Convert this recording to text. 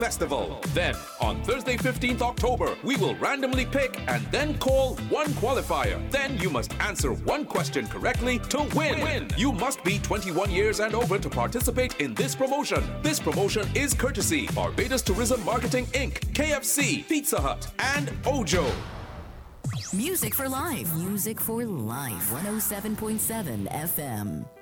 Festival. Then, on Thursday, 15th October, we will randomly pick and then call one qualifier. Then you must answer one question correctly to win. You must be 21 years and over to participate in this promotion. This promotion is courtesy Barbados Tourism Marketing Inc., KFC, Pizza Hut, and Ojo. Music for Life. Music for Life. 107.7 FM.